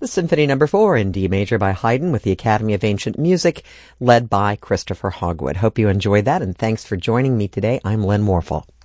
the Symphony No. 4 in D major by Haydn with the Academy of Ancient Music, led by Christopher Hogwood. Hope you enjoyed that, and thanks for joining me today. I'm Len Morphle.